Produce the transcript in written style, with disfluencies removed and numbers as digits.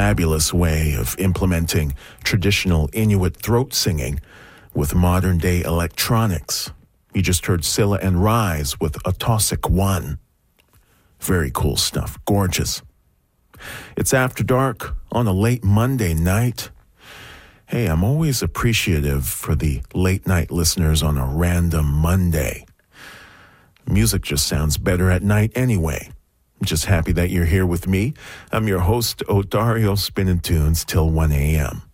fabulous way of implementing traditional Inuit throat singing with modern-day electronics. You just heard Scylla and Rise with Atossic One. Very cool stuff. Gorgeous. It's After Dark on a late Monday night. Hey, I'm always appreciative for the late-night listeners on a random Monday. Music just sounds better at night anyway. I'm just happy that you're here with me. I'm your host, Odario Spinning Tunes, till 1 a.m.